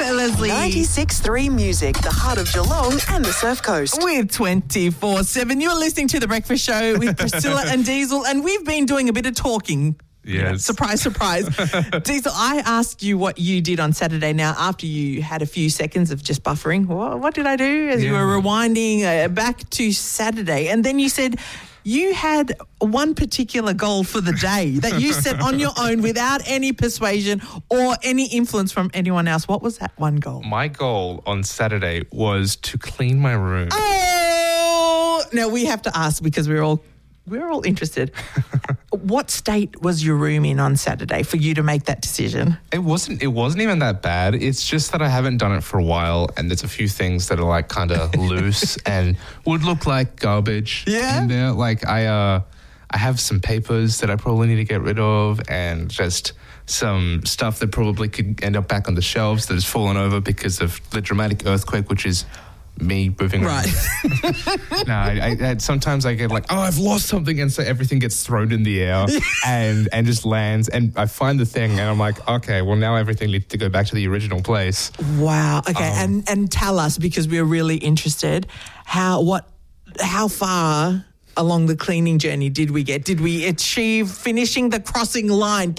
Hi, Leslie. 96.3 Music, the heart of Geelong and the Surf Coast. We're 24/7. You're listening to The Breakfast Show with Priscilla and Diesel, and we've been doing a bit of talking. Yes. Surprise, surprise. Diesel, I asked you what you did on Saturday. Now, after you had a few seconds of just buffering, what did I do? As you were rewinding back to Saturday. And then you said you had one particular goal for the day that you set on your own without any persuasion or any influence from anyone else. What was that one goal? My goal on Saturday was to clean my room. Oh! Now, we have to ask because we're all interested. What state was your room in on Saturday for you to make that decision? It wasn't even that bad. It's just that I haven't done it for a while, and there's a few things that are like kind of loose and would look like garbage. Yeah. In there. Like I have some papers that I probably need to get rid of, and just some stuff that probably could end up back on the shelves that has fallen over because of the dramatic earthquake, which is me moving around. Right. No, I sometimes I get like, oh, I've lost something, and so everything gets thrown in the air and just lands, and I find the thing, and I'm like, okay, well now everything needs to go back to the original place. Wow. Okay, and tell us, because we're really interested, how far along the cleaning journey did we get? Did we achieve finishing the crossing line?